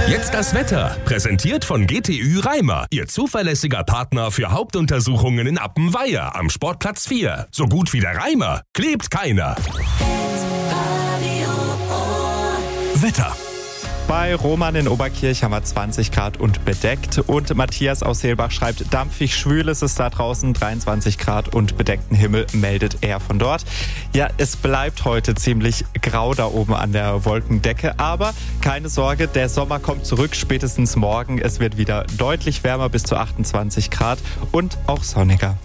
Jetzt das Wetter, präsentiert von GTÜ Reimer, Ihr zuverlässiger Partner für Hauptuntersuchungen in Appenweier am Sportplatz 4. So gut wie der Reimer klebt keiner. Wetter. Bei Roman in Oberkirch haben wir 20 Grad und bedeckt. Und Matthias aus Seelbach schreibt, dampfig schwül ist es da draußen, 23 Grad und bedeckten Himmel meldet er von dort. Ja, es bleibt heute ziemlich grau da oben an der Wolkendecke, aber keine Sorge, der Sommer kommt zurück, spätestens morgen. Es wird wieder deutlich wärmer, bis zu 28 Grad und auch sonniger.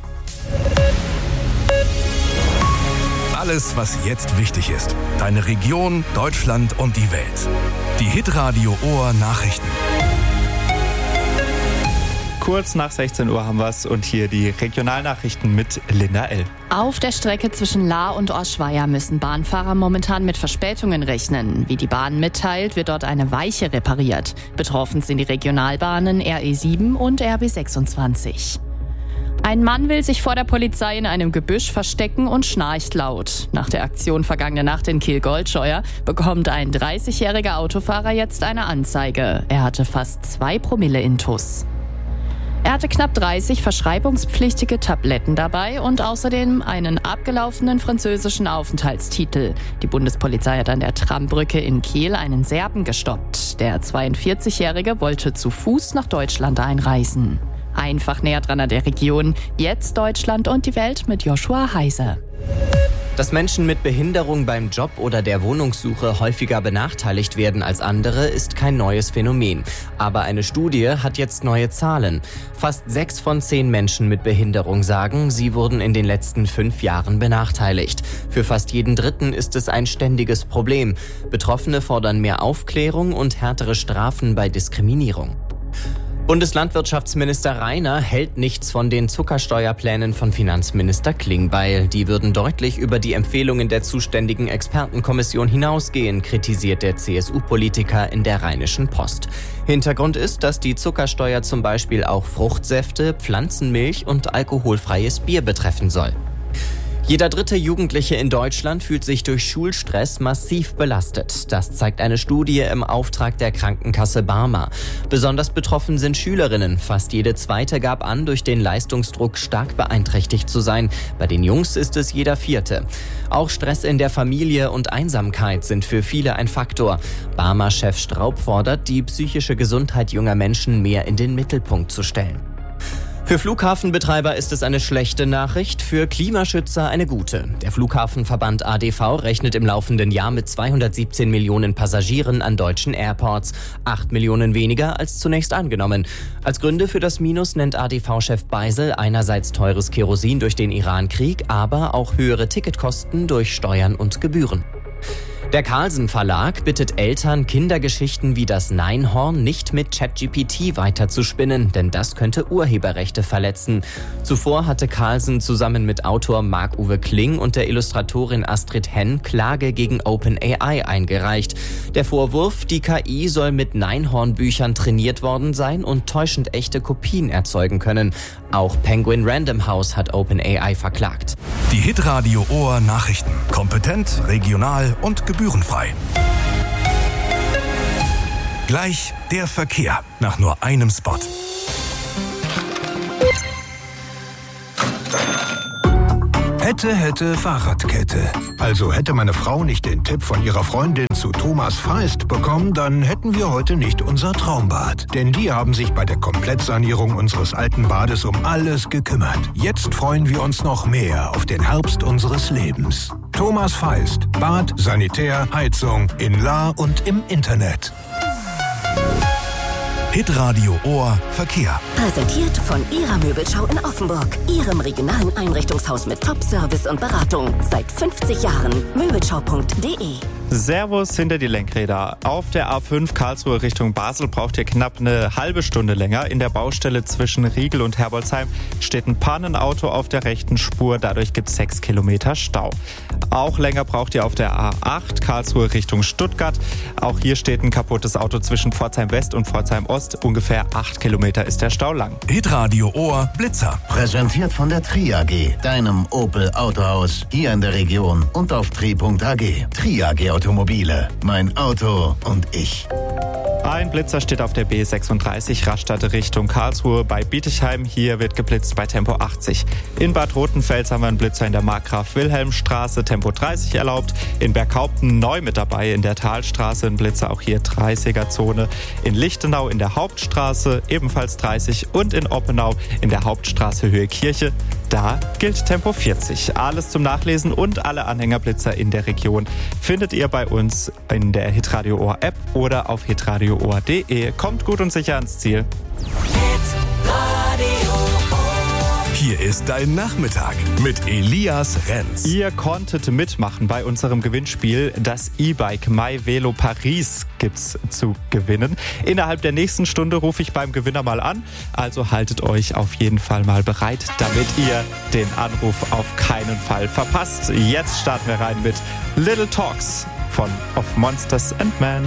Alles, was jetzt wichtig ist. Deine Region, Deutschland und die Welt. Die Hitradio Ohr Nachrichten. Kurz nach 16 Uhr haben wir es und hier die Regionalnachrichten mit Linda L. Auf der Strecke zwischen Lahr und Oschweier müssen Bahnfahrer momentan mit Verspätungen rechnen. Wie die Bahn mitteilt, wird dort eine Weiche repariert. Betroffen sind die Regionalbahnen RE7 und RB26. Ein Mann will sich vor der Polizei in einem Gebüsch verstecken und schnarcht laut. Nach der Aktion vergangene Nacht in Kiel-Goldscheuer bekommt ein 30-jähriger Autofahrer jetzt eine Anzeige. Er hatte fast 2 Promille Intus. Er hatte knapp 30 verschreibungspflichtige Tabletten dabei und außerdem einen abgelaufenen französischen Aufenthaltstitel. Die Bundespolizei hat an der Trambrücke in Kiel einen Serben gestoppt. Der 42-Jährige wollte zu Fuß nach Deutschland einreisen. Einfach näher dran an der Region. Jetzt Deutschland und die Welt mit Joshua Heise. Dass Menschen mit Behinderung beim Job oder der Wohnungssuche häufiger benachteiligt werden als andere, ist kein neues Phänomen. Aber eine Studie hat jetzt neue Zahlen. Fast 6 von 10 Menschen mit Behinderung sagen, sie wurden in den letzten 5 Jahren benachteiligt. Für fast jeden Dritten ist es ein ständiges Problem. Betroffene fordern mehr Aufklärung und härtere Strafen bei Diskriminierung. Bundeslandwirtschaftsminister Rainer hält nichts von den Zuckersteuerplänen von Finanzminister Klingbeil. Die würden deutlich über die Empfehlungen der zuständigen Expertenkommission hinausgehen, kritisiert der CSU-Politiker in der Rheinischen Post. Hintergrund ist, dass die Zuckersteuer zum Beispiel auch Fruchtsäfte, Pflanzenmilch und alkoholfreies Bier betreffen soll. Jeder dritte Jugendliche in Deutschland fühlt sich durch Schulstress massiv belastet. Das zeigt eine Studie im Auftrag der Krankenkasse Barmer. Besonders betroffen sind Schülerinnen. Fast jede zweite gab an, durch den Leistungsdruck stark beeinträchtigt zu sein. Bei den Jungs ist es jeder vierte. Auch Stress in der Familie und Einsamkeit sind für viele ein Faktor. Barmer-Chef Straub fordert, die psychische Gesundheit junger Menschen mehr in den Mittelpunkt zu stellen. Für Flughafenbetreiber ist es eine schlechte Nachricht, für Klimaschützer eine gute. Der Flughafenverband ADV rechnet im laufenden Jahr mit 217 Millionen Passagieren an deutschen Airports. 8 Millionen weniger als zunächst angenommen. Als Gründe für das Minus nennt ADV-Chef Beisel einerseits teures Kerosin durch den Irankrieg, aber auch höhere Ticketkosten durch Steuern und Gebühren. Der Carlsen Verlag bittet Eltern, Kindergeschichten wie das Neinhorn nicht mit ChatGPT weiterzuspinnen, denn das könnte Urheberrechte verletzen. Zuvor hatte Carlsen zusammen mit Autor Marc-Uwe Kling und der Illustratorin Astrid Henn Klage gegen OpenAI eingereicht. Der Vorwurf, die KI soll mit Neinhorn-Büchern trainiert worden sein und täuschend echte Kopien erzeugen können. Auch Penguin Random House hat OpenAI verklagt. Die Hitradio Ohr Nachrichten. Kompetent, regional und gebührenfrei. Gleich der Verkehr nach nur einem Spot. Hätte Fahrradkette. Also hätte meine Frau nicht den Tipp von ihrer Freundin zu Thomas Feist bekommen, dann hätten wir heute nicht unser Traumbad. Denn die haben sich bei der Komplettsanierung unseres alten Bades um alles gekümmert. Jetzt freuen wir uns noch mehr auf den Herbst unseres Lebens. Thomas Feist. Bad, Sanitär, Heizung in Lahr und im Internet. Hitradio Ohr Verkehr. Präsentiert von Ihrer Möbelschau in Offenburg. Ihrem regionalen Einrichtungshaus mit Top-Service und Beratung. Seit 50 Jahren. Möbelschau.de. Servus hinter die Lenkräder. Auf der A5 Karlsruhe Richtung Basel braucht ihr knapp eine halbe Stunde länger. In der Baustelle zwischen Riegel und Herbolzheim steht ein Pannenauto auf der rechten Spur. Dadurch gibt es 6 Kilometer Stau. Auch länger braucht ihr auf der A8 Karlsruhe Richtung Stuttgart. Auch hier steht ein kaputtes Auto zwischen Pforzheim West und Pforzheim Ost. Ungefähr 8 Kilometer ist der Stau lang. Hitradio Ohr Blitzer. Präsentiert von der Tri AG, deinem Opel Autohaus hier in der Region und auf tri.ag. Tri AG Automobile. Mein Auto und ich. Ein Blitzer steht auf der B36 Rastatt Richtung Karlsruhe bei Bietigheim. Hier wird geblitzt bei Tempo 80. In Bad Rotenfels haben wir einen Blitzer in der Markgraf-Wilhelm-Straße, Tempo 30 erlaubt. In Berghaupten neu mit dabei in der Talstraße ein Blitzer, auch hier 30er-Zone. In Lichtenau in der Hauptstraße ebenfalls 30 und in Oppenau in der Hauptstraße Höhe Kirche. Da gilt Tempo 40. Alles zum Nachlesen und alle Anhängerblitzer in der Region findet ihr bei uns in der Hitradio Ohr App oder auf hitradioohr.de. Kommt gut und sicher ans Ziel. Hier ist dein Nachmittag mit Elias Renz. Ihr konntet mitmachen bei unserem Gewinnspiel. Das E-Bike MyVelo Paris gibt's zu gewinnen. Innerhalb der nächsten Stunde rufe ich beim Gewinner mal an. Also haltet euch auf jeden Fall mal bereit, damit ihr den Anruf auf keinen Fall verpasst. Jetzt starten wir rein mit Little Talks von Of Monsters and Men.